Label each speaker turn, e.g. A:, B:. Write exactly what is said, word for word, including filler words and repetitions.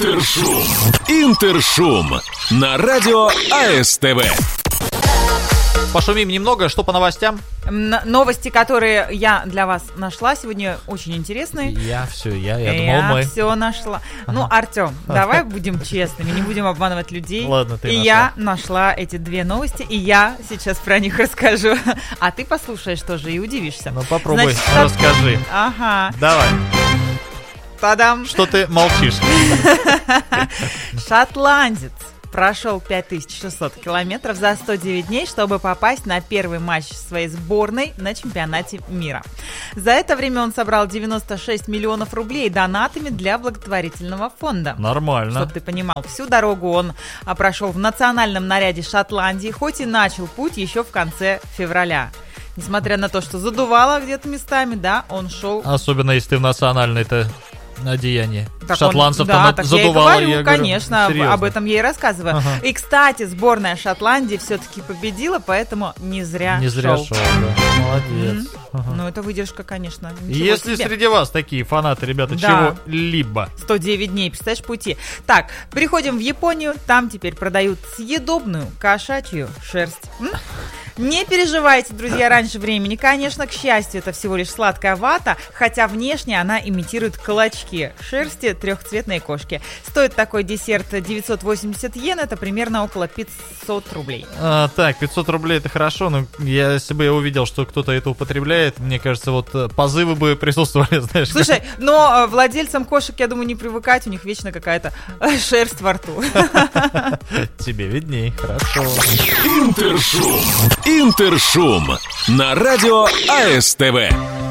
A: Интершум. Интершум на радио АСТВ.
B: Пошумим немного, что по новостям?
C: Н- новости, которые я для вас нашла сегодня, очень интересные.
B: Я все, я, я,
C: я
B: думал, мы...
C: все нашла.
B: Ага.
C: Ну, Артем, давай будем честными, не будем обманывать людей.
B: Ладно, ты
C: И
B: нашла.
C: я нашла эти две новости, и я сейчас про них расскажу. А ты послушаешь тоже и удивишься.
B: Ну попробуй,
C: Значит,
B: расскажи.
C: Ага.
B: Давай.
C: Та-дам.
B: Что ты молчишь?
C: Шотландец прошел пять тысяч шестьсот километров за сто девять дней, чтобы попасть на первый матч своей сборной на чемпионате мира. За это время он собрал девяносто шесть миллионов рублей донатами для благотворительного фонда.
B: Нормально.
C: Чтобы ты понимал, всю дорогу он а, прошел в национальном наряде Шотландии, хоть и начал путь еще в конце февраля. Несмотря на то, что задувало где-то местами, да, он шел...
B: Особенно если ты в национальной-то одеяние.
C: Так
B: Шотландцев-то
C: он, да,
B: на-
C: так
B: задувало.
C: я и говорю,
B: я говорю,
C: конечно, об,
B: серьезно.
C: об этом я и рассказываю.
B: Ага.
C: И, кстати, сборная Шотландии все-таки победила, поэтому не зря
B: Не зря
C: шел.
B: шел, да. Молодец.
C: М.
B: Ага.
C: Ну, это выдержка, конечно. ничего
B: Если
C: себе.
B: среди вас такие фанаты, ребята,
C: Да.
B: чего-либо.
C: сто девять дней, представляешь, пути. Так, переходим в Японию. Там теперь продают съедобную кошачью шерсть. М? Не переживайте, друзья, раньше времени. Конечно, к счастью, это всего лишь сладкая вата, хотя внешне она имитирует клочки шерсти трехцветной кошки. Стоит такой десерт девятьсот восемьдесят йен, это примерно около пятьсот рублей.
B: А, так, пятьсот рублей это хорошо, но я, если бы я увидел, что кто-то это употребляет, мне кажется, вот э, позывы бы присутствовали, знаешь.
C: Слушай, но э, владельцам кошек, я думаю, не привыкать, у них вечно какая-то э, шерсть во рту.
B: Тебе видней, хорошо.
A: Интершум. Интершум на радио АСТВ.